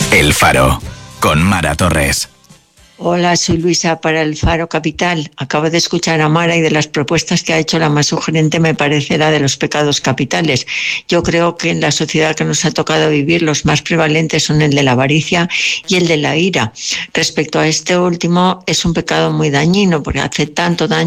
El Faro, con Mara Torres. Hola, soy Luisa para El Faro Capital. Acabo de escuchar a Mara y de las propuestas que ha hecho, la más sugerente me parece la de los pecados capitales. Yo creo que en la sociedad que nos ha tocado vivir los más prevalentes son el de la avaricia y el de la ira. Respecto a este último, es un pecado muy dañino porque hace tanto daño